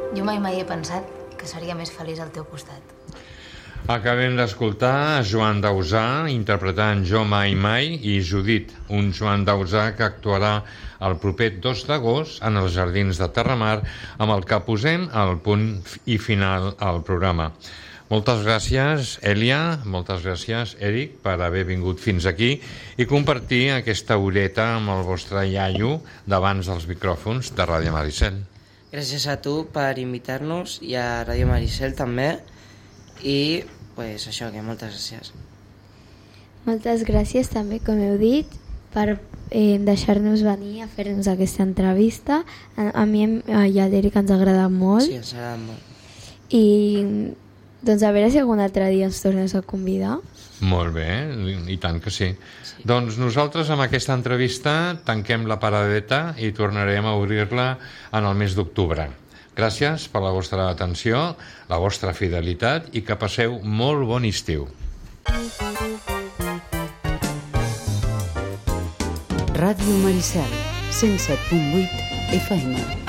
Jo mai he pensat que seria més feliç al teu costat. Acabem d'escoltar Joan Dausà interpretant Jo Mai Mai i Judit, un Joan Dausà que actuarà el proper 2 d'agost en els Jardins de Terramar, amb el que posem el punt i final al programa. Moltes gràcies, Èlia, moltes gràcies, Eric, per haver vingut fins aquí i compartir aquesta horeta amb el vostre iaio davant dels micròfons de Ràdio Maricel. Gràcies a tu per invitar-nos i a Ràdio Maricel també. I pues, això, que moltes gràcies. Moltes gràcies també, com heu dit, per deixar-nos venir a fer-nos aquesta entrevista. A mi i a l'Eric ens ha agradat molt. Sí, ens ha agradat molt. I doncs a veure si algun altre dia ens tornes a convidar. Molt bé, i tant que sí. Doncs nosaltres amb aquesta entrevista tanquem la paradeta i tornarem a obrir-la en el mes d'octubre. Gràcies per la vostra atenció, la vostra fidelitat i que passeu molt bon estiu. Ràdio Maricel, 107.8 FM.